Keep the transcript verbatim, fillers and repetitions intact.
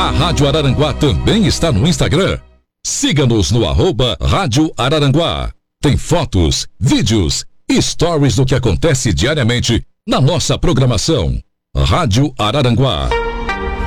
A Rádio Araranguá também está no Instagram. Siga-nos no arroba Rádio Araranguá. Tem fotos, vídeos e stories do que acontece diariamente na nossa programação. Rádio Araranguá.